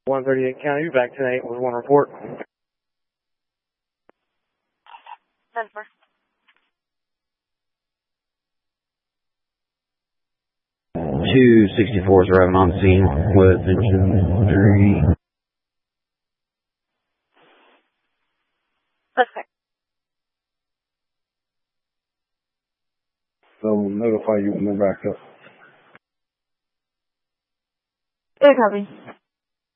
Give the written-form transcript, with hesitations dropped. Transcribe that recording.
138 County, back 10-8 with one report. 10-4. 264 is arriving on scene with injury. Suspect. They'll notify you when they're back up. Clear copy.